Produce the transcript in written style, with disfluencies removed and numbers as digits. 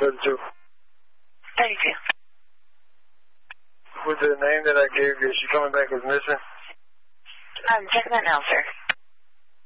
32. 32. With the name that I gave you, is she coming back as missing? Check that now, sir.